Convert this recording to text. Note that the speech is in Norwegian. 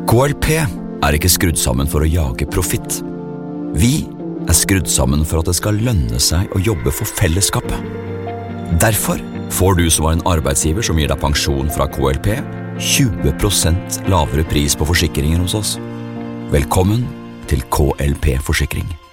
KLP er ikke skrudd sammen for å jage profitt. Vi er skrudd sammen for at det skal lønne seg å jobbe for fellesskapet. Derfor får du som var en arbeidsgiver som gir deg pensjon fra KLP 20% lavere pris på forsikringer hos oss. Velkommen til KLP Forsikring.